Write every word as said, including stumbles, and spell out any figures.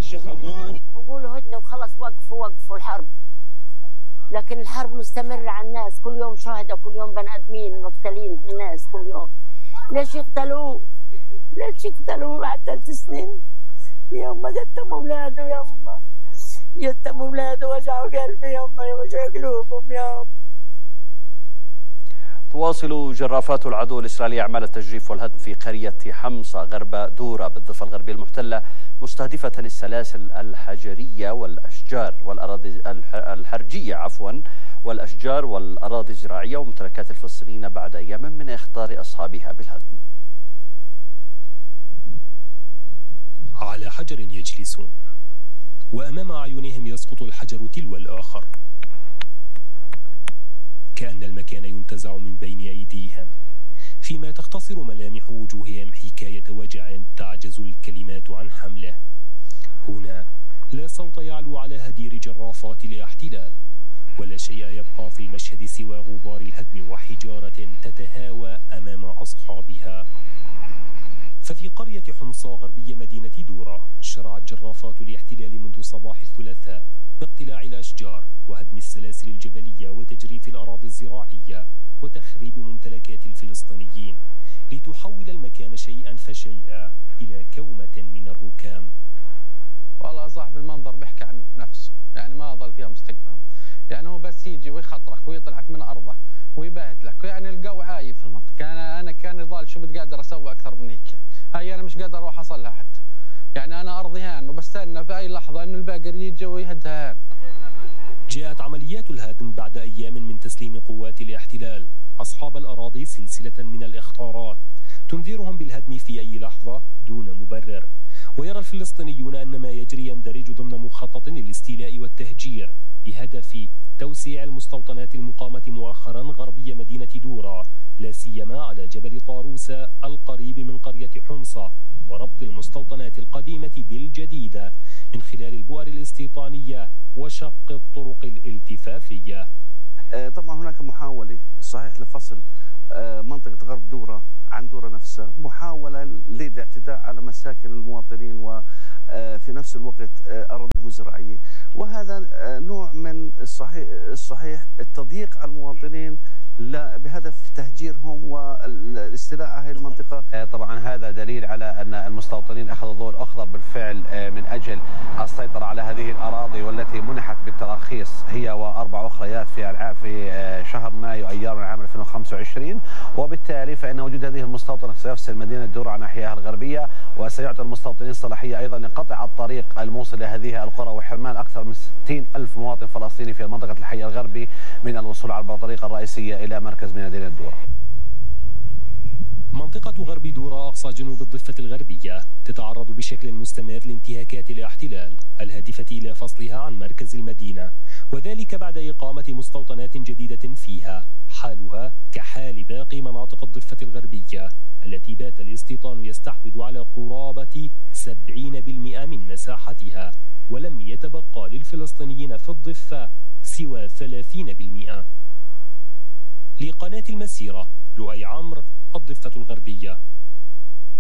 الشيخ رضوان. بقولوا هدنة وخلص، وقفوا وقفوا الحرب، لكن الحرب مستمرة على الناس، كل يوم شهداء، كل يوم بني آدمين مقتلين الناس كل يوم. ليش يقتلوه؟ ليش يقتلوه بعد ثلاث سنين؟ يما يتم أولاده، يما يتم أولاده، وجعوا قلبي يما، وجعوا قلوبهم يما. تواصل جرافات العدو الإسرائيلي أعمال التجريف والهدم في قرية حمصة غرب دورة بالضفة الغربية المحتلة، مستهدفة السلاسل الحجرية والأشجار والأراضي الحرجية عفوا والأشجار والأراضي الزراعية وممتلكات الفلسطينيين بعد أيام من إخطار أصحابها بالهدم. على حجر يجلسون وأمام أعينهم يسقط الحجر تلو الآخر، كأن المكان ينتزع من بين أيديهم، فيما تختصر ملامح وجوههم حكاية وجع تعجز الكلمات عن حمله. هنا لا صوت يعلو على هدير جرافات الاحتلال، ولا شيء يبقى في المشهد سوى غبار الهدم وحجارة تتهاوى أمام أصحابها. ففي قرية حمصة غربية مدينة دورة شرعت جرافات الاحتلال منذ صباح الثلاثاء باقتلاع الأشجار وهدم السلاسل الجبلية وتجريف الأراضي الزراعية وتخريب ممتلكات الفلسطينيين، لتحول المكان شيئا فشيئا إلى كومة من الركام. والله صاحب المنظر بيحكي عن نفسه، يعني ما ظل فيها مستقبل، يعني هو بس يجي ويخطرك ويطلعك من أرضك ويبهدلك، يعني الجو عايب في المنطقة. أنا أنا كان يظل شو بدي قادر أسوي أكثر من هيك، هاي أنا مش قادر أروح أصلها حتى، يعني أنا أرضي هان وبستنى في أي لحظة إنه الباقر يجي ويهدها هان. جاءت عمليات الهدم بعد أيام من تسليم قوات الاحتلال أصحاب الأراضي سلسلة من الإخطارات تنذرهم بالهدم في أي لحظة دون مبرر. ويرى الفلسطينيون أن ما يجري يندرج ضمن مخطط للاستيلاء والتهجير بهدف توسيع المستوطنات المقامة مؤخرا غربية مدينة دورة، لا سيما على جبل طاروس القريب من قرية حمصة، وربط المستوطنات القديمة بالجديدة من خلال البؤر الاستيطانية وشق الطرق الالتفافية. طبعا هناك محاولة صحيح لفصل منطقة غرب دورة عن دورة نفسها، محاولة للاعتداء على مساكن المواطنين وفي نفس الوقت أراضيهم الزراعية، وهذا نوع من الصحيح الصحيح التضييق على المواطنين بهدف تهجيرهم والاستيلاء على هذه المنطقة. طبعا هذا دليل على أن المستوطنين أخذوا الضوء الأخضر بالفعل من أجل السيطرة على هذه الأراضي، والتي منحت بالتراخيص هي وأربع أخريات في العام في شهر مايو أيار العام ألفين وخمسة وعشرين، وبالتالي فإن وجود هذه المستوطنة سيفصل مدينة دورة عن أحيائها الغربية، وسيعطي المستوطنين صلاحية أيضا لقطع الطريق الموصل لهذه القرى وحرمان أكثر من ستين ألف مواطن فلسطيني في منطقة الحي الغربي من الوصول على الطريق الرئيسية إلى مركز مدينة دورة. منطقة غرب دورة أقصى جنوب الضفة الغربية تتعرض بشكل مستمر لانتهاكات الاحتلال الهادفة إلى فصلها عن مركز المدينة، وذلك بعد إقامة مستوطنات جديدة فيها، حالها كحال باقي مناطق الضفة الغربية التي بات الاستيطان يستحوذ على قرابة سبعين بالمئة من مساحتها، ولم يتبقى للفلسطينيين في الضفة سوى ثلاثين بالمئة. لقناة المسيرة، لؤي عمرو، الضفة الغربية.